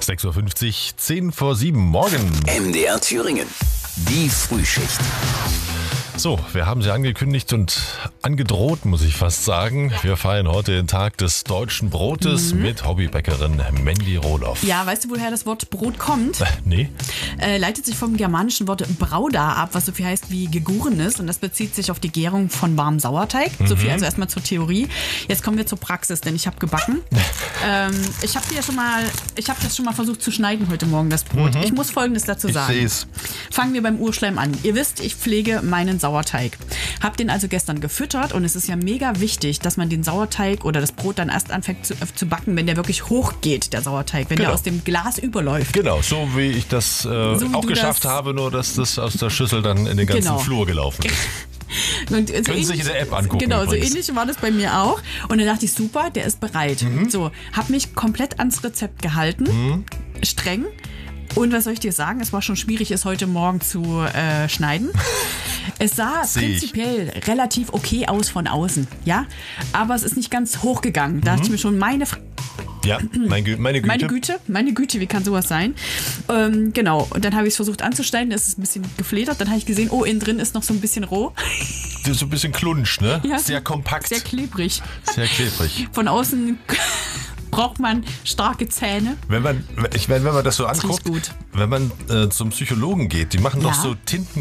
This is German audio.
6:50 Uhr, 10 vor 7 morgen. MDR Thüringen. Die Frühschicht. So, wir haben sie angekündigt und angedroht, muss ich fast sagen. Wir feiern heute den Tag des deutschen Brotes mit Hobbybäckerin Mandy Rohloff. Ja, weißt du, woher das Wort Brot kommt? Nee. Leitet sich vom germanischen Wort Brauda ab, was so viel heißt wie gegorenes. Und das bezieht sich auf die Gärung von warmem Sauerteig. So viel also erstmal zur Theorie. Jetzt kommen wir zur Praxis, denn ich habe gebacken. Ich habe das schon mal versucht zu schneiden heute Morgen, das Brot. Ich muss Folgendes dazu sagen. Ich seh's. Fangen wir beim Urschleim an. Ihr wisst, ich pflege meinen Sauerteig. Hab den also gestern gefüttert und es ist ja mega wichtig, dass man den Sauerteig oder das Brot dann erst anfängt zu backen, wenn der wirklich hochgeht, der Sauerteig, wenn der aus dem Glas überläuft. Genau, so wie ich das auch geschafft habe, nur dass das aus der Schüssel dann in den ganzen Flur gelaufen ist. Und so Können Sie sich in der App angucken. Genau, übrigens. so ähnlich war das bei mir auch. Und dann dachte ich, super, der ist bereit. So, hab mich komplett ans Rezept gehalten, streng. Und was soll ich dir sagen? Es war schon schwierig, es heute Morgen zu schneiden. Es sah prinzipiell relativ okay aus von außen, ja, aber es ist nicht ganz hochgegangen. Da dachte ich mir schon, meine Güte, wie kann sowas sein? Genau, und dann habe ich es versucht anzuschneiden, es ist ein bisschen gefledert, dann habe ich gesehen, oh, innen drin ist noch so ein bisschen roh. So ein bisschen Klunsch, ne? Ja, sehr kompakt. Sehr klebrig. Sehr klebrig. Von außen braucht man starke Zähne. Wenn man das so anguckt, gut. wenn man zum Psychologen geht, die machen doch Ja. so